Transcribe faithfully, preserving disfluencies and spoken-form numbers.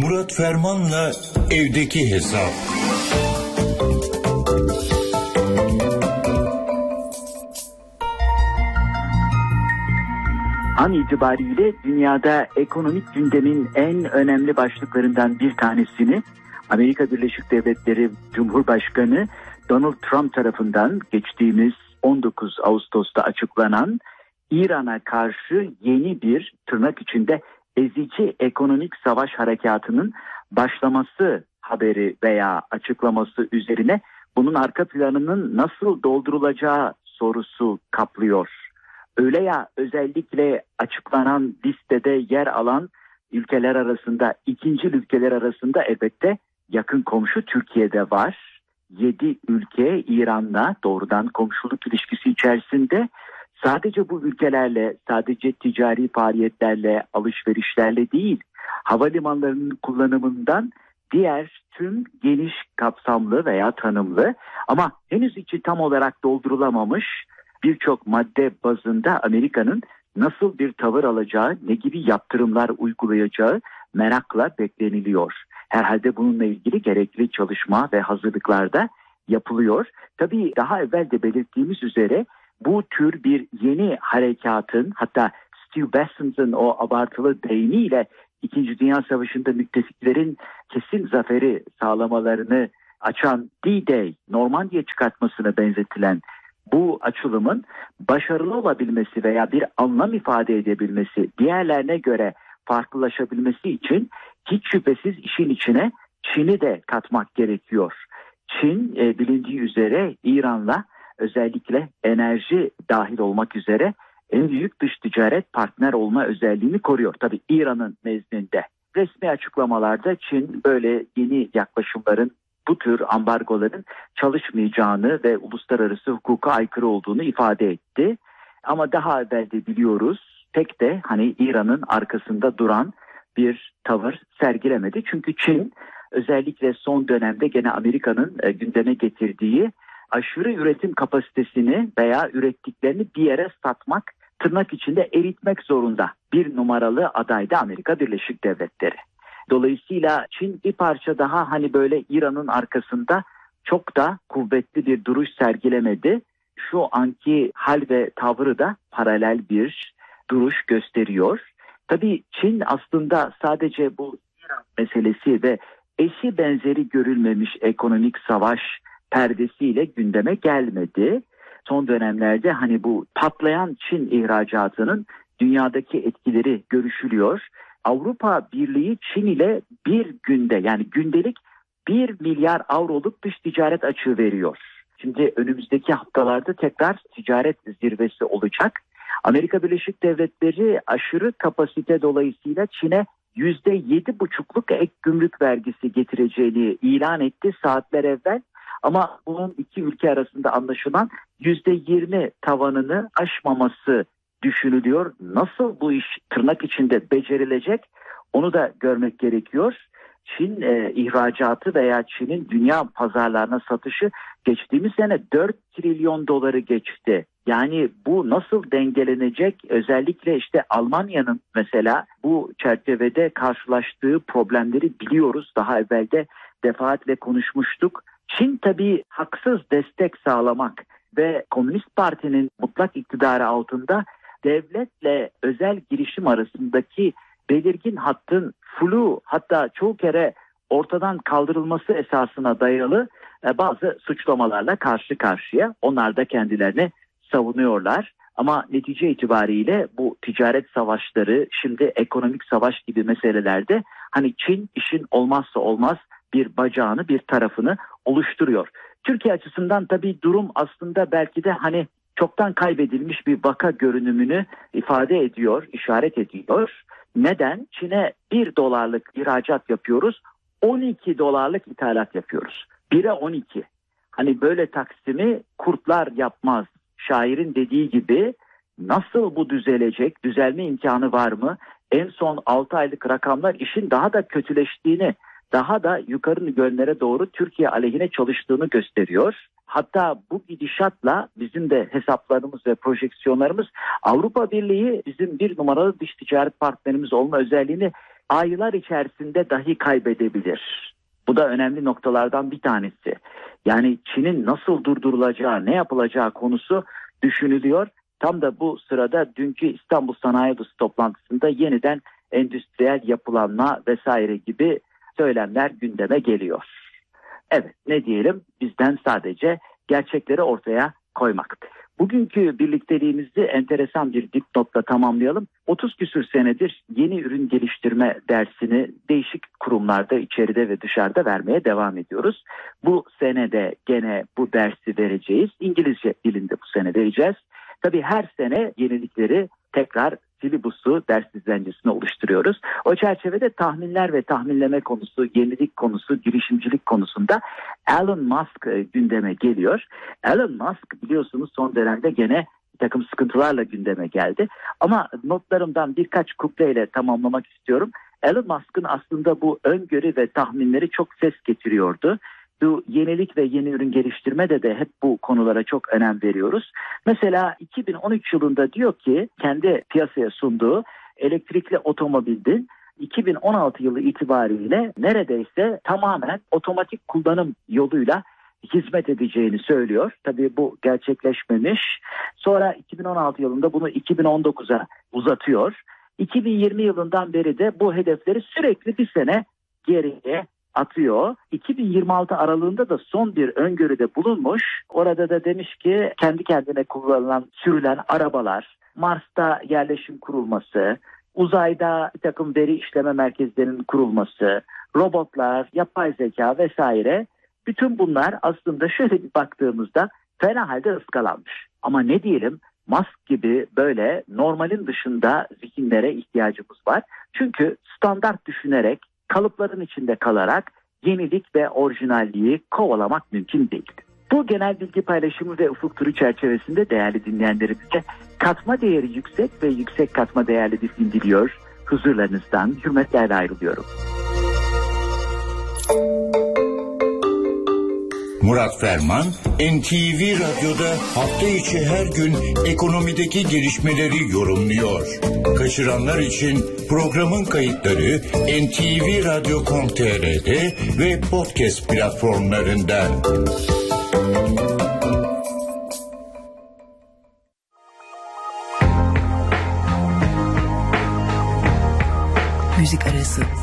Murat Ferman'la evdeki hesap. An itibariyle dünyada ekonomik gündemin en önemli başlıklarından bir tanesini Amerika Birleşik Devletleri Cumhurbaşkanı Donald Trump tarafından geçtiğimiz on dokuz Ağustos'ta açıklanan İran'a karşı yeni bir tırnak içinde ezici ekonomik savaş harekatının başlaması haberi veya açıklaması üzerine bunun arka planının nasıl doldurulacağı sorusu kaplıyor. Öyle ya, özellikle açıklanan listede yer alan ülkeler arasında, ikinci ülkeler arasında elbette yakın komşu Türkiye'de var. Yedi ülke İran'la doğrudan komşuluk ilişkisi içerisinde. Sadece bu ülkelerle, sadece ticari faaliyetlerle, alışverişlerle değil, havalimanlarının kullanımından diğer tüm geniş kapsamlı veya tanımlı ama henüz içi tam olarak doldurulamamış birçok madde bazında Amerika'nın nasıl bir tavır alacağı, ne gibi yaptırımlar uygulayacağı merakla bekleniliyor. Herhalde bununla ilgili gerekli çalışma ve hazırlıklar da yapılıyor. Tabii daha evvel de belirttiğimiz üzere bu tür bir yeni harekatın, hatta Stu Besson'ın o abartılı deyimiyle İkinci Dünya Savaşı'nda müttefiklerin kesin zaferi sağlamalarını açan D-Day, Normandiya çıkartmasına benzetilen bu açılımın başarılı olabilmesi veya bir anlam ifade edebilmesi, diğerlerine göre farklılaşabilmesi için hiç şüphesiz işin içine Çin'i de katmak gerekiyor. Çin e, bilindiği üzere İran'la özellikle enerji dahil olmak üzere en büyük dış ticaret partner olma özelliğini koruyor. Tabii İran'ın nezdinde. Resmi açıklamalarda Çin böyle yeni yaklaşımların, bu tür ambargoların çalışmayacağını ve uluslararası hukuka aykırı olduğunu ifade etti. Ama daha evvel de biliyoruz, pek de hani İran'ın arkasında duran bir tavır sergilemedi. Çünkü Çin özellikle son dönemde gene Amerika'nın e, gündeme getirdiği aşırı üretim kapasitesini veya ürettiklerini bir yere satmak, tırnak içinde eritmek zorunda bir numaralı aday da Amerika Birleşik Devletleri. Dolayısıyla Çin bir parça daha hani böyle İran'ın arkasında çok da kuvvetli bir duruş sergilemedi. Şu anki hal ve tavrı da paralel bir duruş gösteriyor. Tabii Çin aslında sadece bu İran meselesi ve eşi benzeri görülmemiş ekonomik savaş perdesiyle gündeme gelmedi. Son dönemlerde hani bu patlayan Çin ihracatının dünyadaki etkileri görüşülüyor. Avrupa Birliği Çin ile bir günde, yani gündelik bir milyar avroluk dış ticaret açığı veriyor. Şimdi önümüzdeki haftalarda tekrar ticaret zirvesi olacak. Amerika Birleşik Devletleri aşırı kapasite dolayısıyla Çin'e yüzde yedi buçukluk ek gümrük vergisi getireceğini ilan etti saatler evvel. Ama bunun iki ülke arasında anlaşılan yüzde yirmi tavanını aşmaması düşünülüyor. Nasıl bu iş tırnak içinde becerilecek onu da görmek gerekiyor. Çin e, ihracatı veya Çin'in dünya pazarlarına satışı geçtiğimiz sene dört trilyon doları geçti. Yani bu nasıl dengelenecek? Özellikle işte Almanya'nın mesela bu çerçevede karşılaştığı problemleri biliyoruz. Daha evvel de defaatle konuşmuştuk. Çin tabii haksız destek sağlamak ve Komünist Parti'nin mutlak iktidarı altında devletle özel girişim arasındaki belirgin hattın flu, hatta çoğu kere ortadan kaldırılması esasına dayalı bazı suçlamalarla karşı karşıya. Onlar da kendilerini savunuyorlar. Ama netice itibariyle bu ticaret savaşları, şimdi ekonomik savaş gibi meselelerde hani Çin işin olmazsa olmaz bir bacağını, bir tarafını oluşturuyor. Türkiye açısından tabii durum aslında belki de hani çoktan kaybedilmiş bir vaka görünümünü ifade ediyor, işaret ediyor. Neden? Çin'e bir dolarlık ihracat yapıyoruz, on iki dolarlık ithalat yapıyoruz. bire on iki. Hani böyle taksimi kurtlar yapmaz. Şairin dediği gibi nasıl bu düzelecek, düzelme imkanı var mı? En son altı aylık rakamlar işin daha da kötüleştiğini, daha da yukarı yönlere doğru Türkiye aleyhine çalıştığını gösteriyor. Hatta bu gidişatla bizim de hesaplarımız ve projeksiyonlarımız Avrupa Birliği bizim bir numaralı dış ticaret partnerimiz olma özelliğini aylar içerisinde dahi kaybedebilir. Bu da önemli noktalardan bir tanesi. Yani Çin'in nasıl durdurulacağı, ne yapılacağı konusu düşünülüyor. Tam da bu sırada dünkü İstanbul Sanayi Odası toplantısında yeniden endüstriyel yapılanma vesaire gibi söylemler gündeme geliyor. Evet, ne diyelim, bizden sadece gerçekleri ortaya koymak. Bugünkü birlikteliğimizi enteresan bir dipnotla tamamlayalım. otuz küsür senedir yeni ürün geliştirme dersini değişik kurumlarda, içeride ve dışarıda vermeye devam ediyoruz. Bu sene de gene bu dersi vereceğiz. İngilizce dilinde bu sene vereceğiz. Tabii her sene yenilikleri tekrar silibusu, ders düzencisini oluşturuyoruz. O çerçevede tahminler ve tahminleme konusu, yenilik konusu, girişimcilik konusunda Elon Musk gündeme geliyor. Elon Musk biliyorsunuz son dönemde gene bir takım sıkıntılarla gündeme geldi. Ama notlarımdan birkaç kukleyle tamamlamak istiyorum. Elon Musk'ın aslında bu öngörü ve tahminleri çok ses getiriyordu. Bu yenilik ve yeni ürün geliştirmede de hep bu konulara çok önem veriyoruz. Mesela iki bin on üç yılında diyor ki kendi piyasaya sunduğu elektrikli otomobilin iki bin on altı yılı itibariyle neredeyse tamamen otomatik kullanım yoluyla hizmet edeceğini söylüyor. Tabii bu gerçekleşmemiş. Sonra iki bin on altı yılında bunu iki bin on dokuza uzatıyor. iki bin yirmi yılından beri de bu hedefleri sürekli bir sene geriye atıyor. iki bin yirmi altı aralığında da son bir öngörüde bulunmuş. Orada da demiş ki kendi kendine kullanılan, sürülen arabalar, Mars'ta yerleşim kurulması, uzayda bir takım veri işleme merkezlerinin kurulması, robotlar, yapay zeka vesaire, bütün bunlar aslında şöyle bir baktığımızda fena halde ıskalanmış. Ama ne diyelim, Musk gibi böyle normalin dışında zihinlere ihtiyacımız var. Çünkü standart düşünerek, kalıpların içinde kalarak yenilik ve orijinalliği kovalamak mümkün değil. Bu genel bilgi paylaşımı ve ufuk turu çerçevesinde değerli dinleyenlerimize katma değeri yüksek ve yüksek katma değerli bir film diliyor. Huzurlarınızdan hürmetlerle ayrılıyorum. Murat Ferman, N T V Radyo'da hafta içi her gün ekonomideki gelişmeleri yorumluyor. Kaçıranlar için programın kayıtları en ti vi radyo nokta com nokta te er'de ve podcast platformlarında. Müzik arası.